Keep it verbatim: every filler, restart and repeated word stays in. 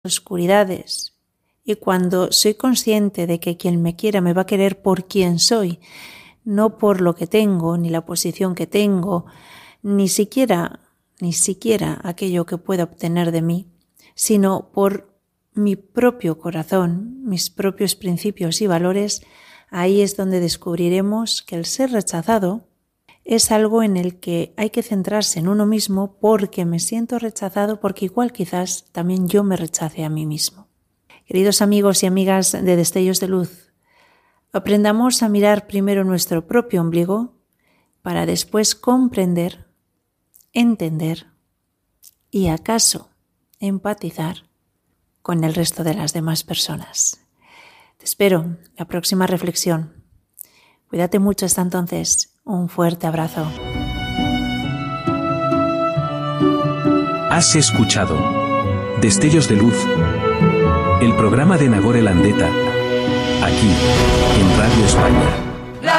oscuridades. Y cuando soy consciente de que quien me quiera me va a querer por quien soy, no por lo que tengo, ni la posición que tengo, ni siquiera, ni siquiera aquello que pueda obtener de mí, sino por mi propio corazón, mis propios principios y valores, ahí es donde descubriremos que el ser rechazado es algo en el que hay que centrarse en uno mismo porque me siento rechazado, porque igual quizás también yo me rechace a mí mismo. Queridos amigos y amigas de Destellos de Luz, aprendamos a mirar primero nuestro propio ombligo para después comprender, entender y acaso empatizar con el resto de las demás personas. Te espero en la próxima reflexión. Cuídate mucho hasta entonces. Un fuerte abrazo. Has escuchado Destellos de Luz, el programa de Nagore Landeta, aquí, en Radio España.